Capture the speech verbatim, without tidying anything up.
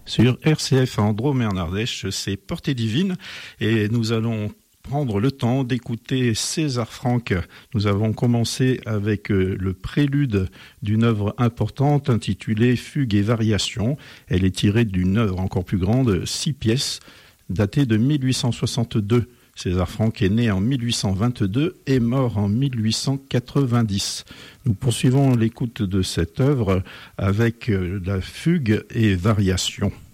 Sur R C F Androme et en Ardèche, c'est Portée Divine et nous allons prendre le temps d'écouter César Franck. Nous avons commencé avec le prélude d'une œuvre importante intitulée Fugues et variations. Elle est tirée d'une œuvre encore plus grande, six pièces, datée de mille huit cent soixante-deux. César Franck est né en mille huit cent vingt-deux et mort en mille huit cent quatre-vingt-dix. Nous poursuivons l'écoute de cette œuvre avec la fugue et variation.